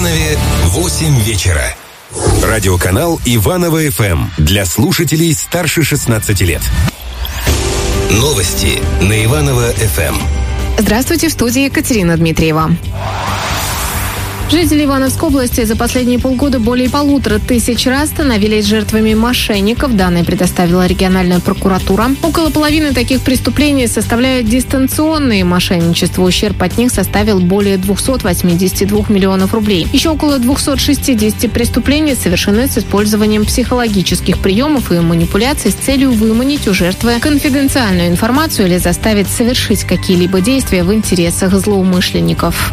Иванове 8 вечера. Радиоканал Иваново ФМ для слушателей старше 16 лет. Новости на Иваново ФМ. Здравствуйте, в студии Екатерина Дмитриева. Жители Ивановской области за последние полгода более 1500 раз становились жертвами мошенников. Данные предоставила региональная прокуратура. Около половины таких преступлений составляют дистанционные мошенничества. Ущерб от них составил более 282 миллионов рублей. Еще около 260 преступлений совершены с использованием психологических приемов и манипуляций с целью выманить у жертвы конфиденциальную информацию или заставить совершить какие-либо действия в интересах злоумышленников.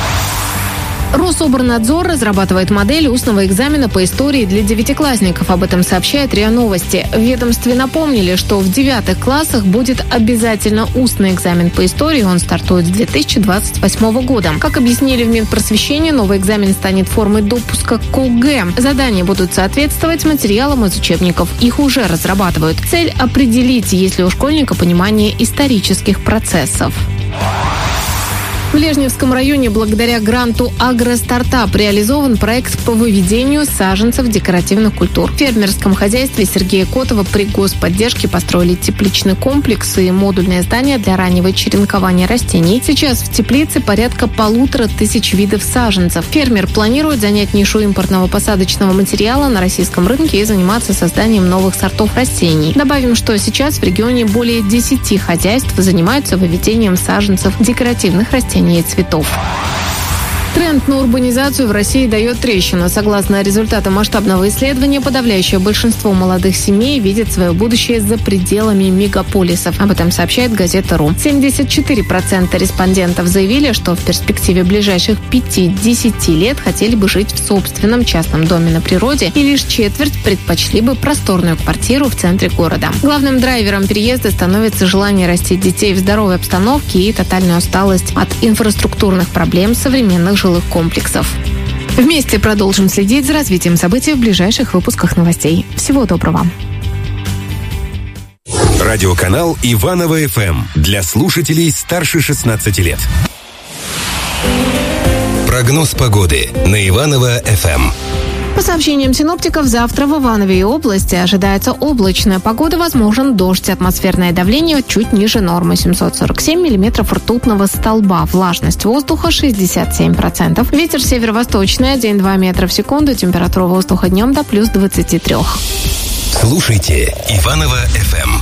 Рособорнадзор разрабатывает модель устного экзамена по истории для девятиклассников. Об этом сообщает РИА Новости. В ведомстве напомнили, что в 9 классах будет обязательно устный экзамен по истории. Он стартует с 2028 года. Как объяснили в Минпросвещении, новый экзамен станет формой допуска к ОГЭ. Задания будут соответствовать материалам из учебников. Их уже разрабатывают. Цель – определить, есть ли у школьника понимание исторических процессов. В Лежневском районе благодаря гранту «Агростартап» реализован проект по выведению саженцев декоративных культур. В фермерском хозяйстве Сергея Котова при господдержке построили тепличный комплекс и модульное здание для раннего черенкования растений. Сейчас в теплице порядка 1500 видов саженцев. Фермер планирует занять нишу импортного посадочного материала на российском рынке и заниматься созданием новых сортов растений. Добавим, что сейчас в регионе более 10 хозяйств занимаются выведением саженцев декоративных растений и цветов. Тренд на урбанизацию в России дает трещину. Согласно результатам масштабного исследования, подавляющее большинство молодых семей видит свое будущее за пределами мегаполисов. Об этом сообщает газета «Ру». 74% респондентов заявили, что в перспективе ближайших 5-10 лет хотели бы жить в собственном частном доме на природе, и лишь четверть предпочли бы просторную квартиру в центре города. Главным драйвером переезда становится желание растить детей в здоровой обстановке и тотальная усталость от инфраструктурных проблем современных жилых комплексов. Вместе продолжим следить за развитием событий в ближайших выпусках новостей. Всего доброго. Радиоканал Иваново ФМ для слушателей старше 16 лет. Прогноз погоды на Иваново ФМ. По сообщениям синоптиков, завтра в Иванове и области ожидается облачная погода, возможен дождь. Атмосферное давление чуть ниже нормы, 747 миллиметров ртутного столба. Влажность воздуха 67%. Ветер северо-восточный 1-2 метра в секунду. Температура воздуха днем до плюс 23. Слушайте Иваново ФМ.